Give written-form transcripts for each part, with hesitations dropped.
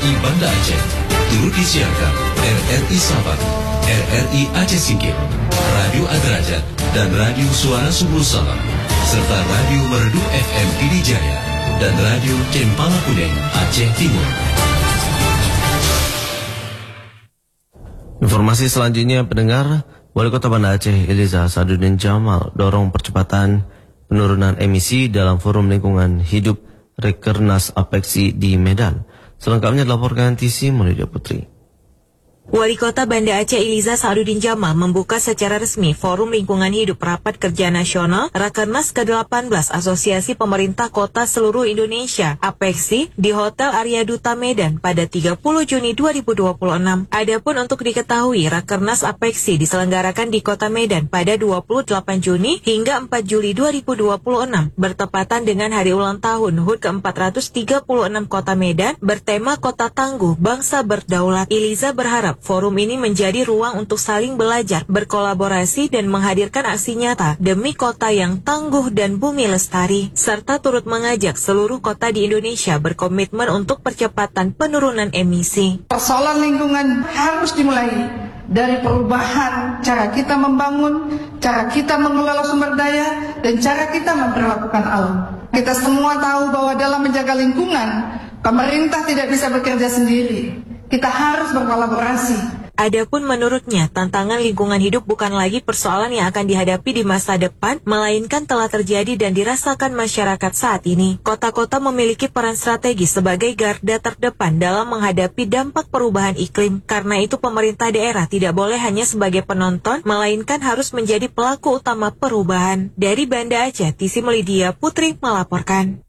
RRI Banda Aceh. Turut disiarkan RRI Sabang, RRI Aceh Singkil, Radio Adrajat, dan Radio Suara Subul Salam, serta Radio Merdu FM Pidijaya dan Radio Cempala Kuning Aceh Timur. Informasi selanjutnya, pendengar, Wali Kota Banda Aceh Iliza Sadudin Jamal dorong percepatan penurunan emisi dalam Forum Lingkungan Hidup Rekernas Apeksi di Medan. Selengkapnya dilaporkan TC Mulia Putri. Wali Kota Banda Aceh Iliza Sadudin Jamal membuka secara resmi Forum Lingkungan Hidup Rapat Kerja Nasional Rakernas ke-18 Asosiasi Pemerintah Kota Seluruh Indonesia (APEKSI) di Hotel Arya Duta Medan pada 30 Juni 2026. Adapun untuk diketahui, Rakernas APEKSI diselenggarakan di Kota Medan pada 28 Juni hingga 4 Juli 2026 bertepatan dengan hari ulang tahun HUT ke-436 Kota Medan bertema Kota Tangguh Bangsa Berdaulat. Iliza berharap forum ini menjadi ruang untuk saling belajar, berkolaborasi, dan menghadirkan aksi nyata demi kota yang tangguh dan bumi lestari, serta turut mengajak seluruh kota di Indonesia berkomitmen untuk percepatan penurunan emisi. Persoalan lingkungan harus dimulai dari perubahan cara kita membangun, cara kita mengelola sumber daya, dan cara kita memperlakukan alam. Kita semua tahu bahwa dalam menjaga lingkungan, pemerintah tidak bisa bekerja sendiri. Kita harus berkolaborasi. Adapun menurutnya, tantangan lingkungan hidup bukan lagi persoalan yang akan dihadapi di masa depan, melainkan telah terjadi dan dirasakan masyarakat saat ini. Kota-kota memiliki peran strategis sebagai garda terdepan dalam menghadapi dampak perubahan iklim. Karena itu pemerintah daerah tidak boleh hanya sebagai penonton, melainkan harus menjadi pelaku utama perubahan. Dari Banda Aceh, TC Mulia Putri melaporkan.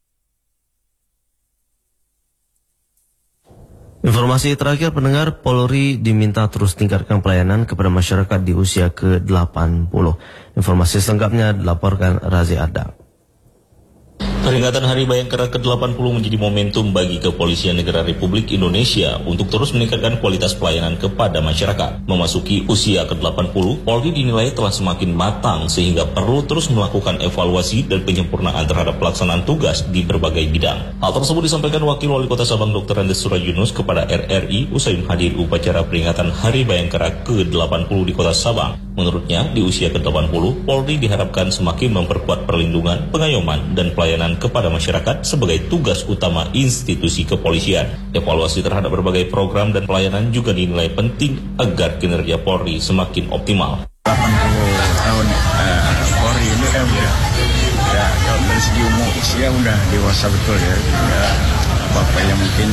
Informasi terakhir, pendengar, Polri diminta terus tingkatkan pelayanan kepada masyarakat di usia ke-80. Informasi selengkapnya dilaporkan Razi Arda. Peringatan Hari Bayangkara ke-80 menjadi momentum bagi Kepolisian Negara Republik Indonesia untuk terus meningkatkan kualitas pelayanan kepada masyarakat. Memasuki usia ke-80, Polri dinilai telah semakin matang sehingga perlu terus melakukan evaluasi dan penyempurnaan terhadap pelaksanaan tugas di berbagai bidang. Hal tersebut disampaikan Wakil Wali Kota Sabang Dr. Andes Surayunus kepada RRI usai menghadiri upacara peringatan Hari Bayangkara ke-80 di Kota Sabang. Menurutnya, di usia ke-80, Polri diharapkan semakin memperkuat perlindungan, pengayoman, dan pelayanan kepada masyarakat sebagai tugas utama institusi kepolisian. Evaluasi terhadap berbagai program dan pelayanan juga dinilai penting agar kinerja Polri semakin optimal. 80 tahun Polri ini kan udah kalau dari segi umur usia udah dewasa betul ya. Bapak yang mungkin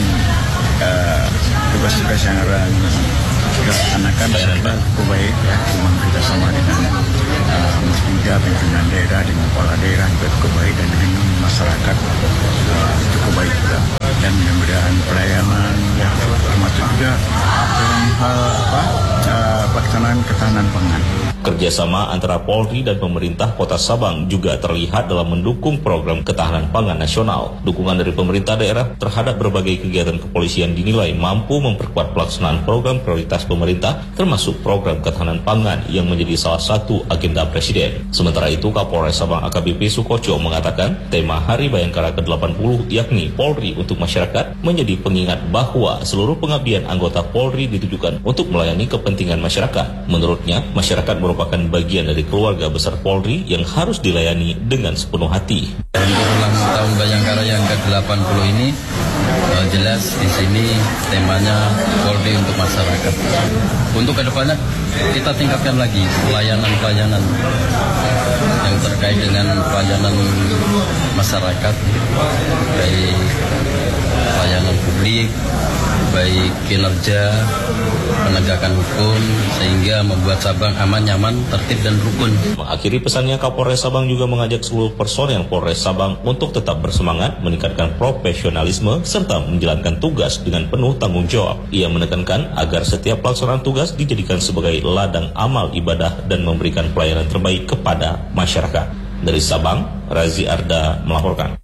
tugas-tugas yang akan dilaksanakan cukup baik ya, cuma kita sama dengan muda, pimpinan daerah, dengan kepala daerah juga cukup baik, dan dengan masyarakat cukup baik juga. Dan mudah-mudahan pelayanan ya, termasuk juga dalam hal pelaksanaan ketahanan pangan. Kerjasama antara Polri dan pemerintah Kota Sabang juga terlihat dalam mendukung program ketahanan pangan nasional. Dukungan dari pemerintah daerah terhadap berbagai kegiatan kepolisian dinilai mampu memperkuat pelaksanaan program prioritas pemerintah, termasuk program ketahanan pangan yang menjadi salah satu agenda Presiden. Sementara itu, Kapolres Sabang AKBP Sukoco mengatakan tema Hari Bayangkara ke-80 yakni Polri untuk Masyarakat menjadi pengingat bahwa seluruh pengabdian anggota Polri ditujukan untuk melayani kepentingan masyarakat. Menurutnya, masyarakat merupakan bagian dari keluarga besar Polri yang harus dilayani dengan sepenuh hati. Untuk ulang tahun Bayangkara yang ke-80 ini jelas di sini temanya Polri untuk masyarakat. Untuk kedepannya kita tingkatkan lagi pelayanan-pelayanan yang terkait dengan pelayanan masyarakat, baik pelayanan publik, baik kinerja, penegakan hukum, sehingga membuat Sabang aman, nyaman, tertib, dan rukun. Mengakhiri pesannya, Kapolres Sabang juga mengajak seluruh personel Polres Sabang untuk tetap bersemangat, meningkatkan profesionalisme, serta menjalankan tugas dengan penuh tanggung jawab. Ia menekankan agar setiap pelaksanaan tugas dijadikan sebagai ladang amal ibadah dan memberikan pelayanan terbaik kepada masyarakat. Dari Sabang, Razi Arda melaporkan.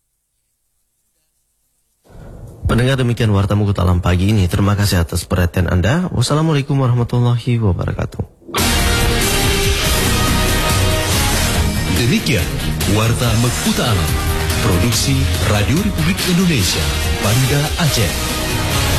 Pendengar, demikian Warta Mugut Alam pagi ini. Terima kasih atas perhatian Anda. Wassalamualaikum warahmatullahi wabarakatuh. Demikian Warta Mugut Alam, produksi Radio Republik Indonesia, Banda Aceh.